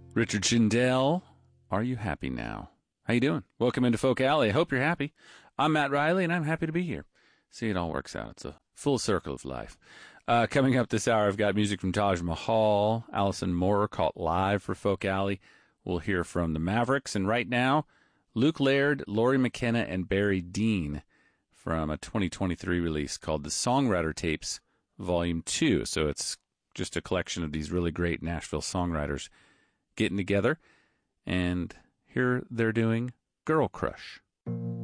Richard Schindel, Are You Happy Now? How you doing? Welcome into Folk Alley. I hope you're happy. I'm Matt Riley, and I'm happy to be here. See, it all works out. It's a full circle of life. Coming up this hour, I've got music from Taj Mahal, Alison Moore caught live for Folk Alley. We'll hear from the Mavericks, and right now, Luke Laird, Laurie McKenna, and Barry Dean from a 2023 release called The Songwriter Tapes, Volume 2. So it's just a collection of these really great Nashville songwriters getting together, and here they're doing Girl Crush.